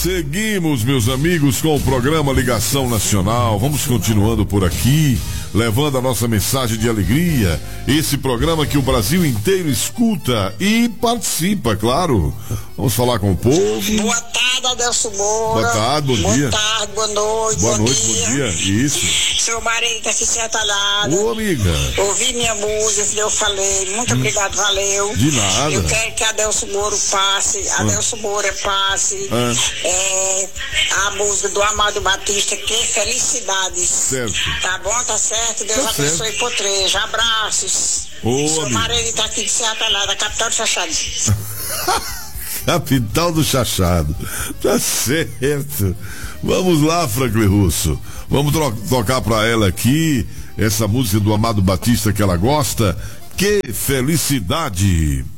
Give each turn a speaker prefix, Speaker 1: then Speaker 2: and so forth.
Speaker 1: Seguimos, meus amigos, com o programa Ligação Nacional. Vamos continuando por aqui, levando a nossa mensagem de alegria. Esse programa que o Brasil inteiro escuta e participa, claro. Vamos falar com o povo.
Speaker 2: Boa tarde, Adelso Moura.
Speaker 1: Boa tarde, bom dia.
Speaker 2: Boa tarde, boa noite.
Speaker 1: Boa noite, bom dia. Isso.
Speaker 2: Seu marido tá aqui atalhado.
Speaker 1: Ô, amiga.
Speaker 2: Ouvi minha música, eu falei. Muito obrigado, valeu.
Speaker 1: De nada.
Speaker 2: Eu quero que Adelso Moura passe. Adelso Moura passe. A música do Amado Batista, que felicidades.
Speaker 1: Certo.
Speaker 2: Tá bom, tá certo? Deus
Speaker 1: Tá
Speaker 2: abençoe
Speaker 1: certo.
Speaker 2: por três. Abraços.
Speaker 1: Ô,
Speaker 2: Seu
Speaker 1: amiga.
Speaker 2: marido tá aqui de Serra da capital do Chachado.
Speaker 1: Capital do Chachado. Tá certo. Vamos lá, Franklin Russo. Vamos tocar pra ela aqui essa música do Amado Batista que ela gosta. Que felicidade!